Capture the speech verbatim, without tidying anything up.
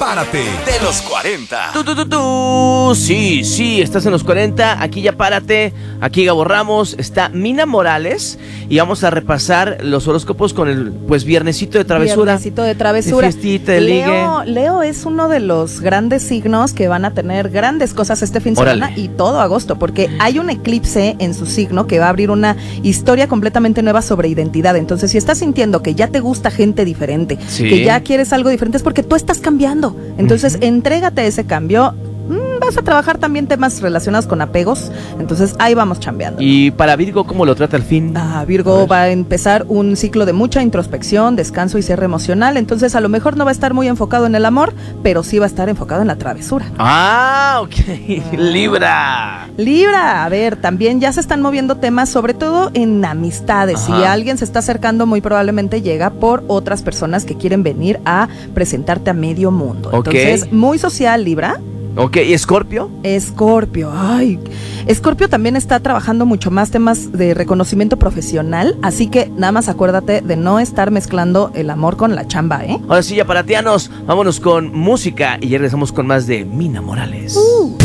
párate de los cuarenta. Tú, tú, tú, tú. Sí, sí, estás en los cuarenta. Aquí ya párate. Aquí Gabo Ramos. Está Mina Morales. Y vamos a repasar los horóscopos con el pues viernesito de travesura. Viernesito de travesura. De fiestita, de ligue. Leo, Leo es uno de los grandes signos que van a tener grandes cosas este fin de semana y todo agosto, porque hay un eclipse en su signo que va a abrir una historia completamente nueva sobre identidad. Entonces, si estás sintiendo que ya te gusta gente diferente, sí, que ya quieres algo diferente, es porque tú estás cambiando. Entonces, uh-huh, entrégate a ese cambio. Vas a trabajar también temas relacionados con apegos, entonces ahí vamos chambeando. ¿Y para Virgo cómo lo trata el fin? Ah, Virgo a va a empezar un ciclo de mucha introspección, descanso y cierre emocional, entonces a lo mejor no va a estar muy enfocado en el amor, pero sí va a estar enfocado en la travesura. Ah, ok. Libra. Libra, a ver, también ya se están moviendo temas, sobre todo en amistades. Ajá. Si alguien se está acercando, muy probablemente llega por otras personas que quieren venir a presentarte a medio mundo. Okay. Entonces, muy social, Libra. Ok, ¿y Escorpio? Escorpio, ay, Escorpio también está trabajando mucho más temas de reconocimiento profesional, así que nada más acuérdate de no estar mezclando el amor con la chamba, ¿eh? Ahora sí, ya paratianos, vámonos con música y ya regresamos con más de Mina Morales. Uh.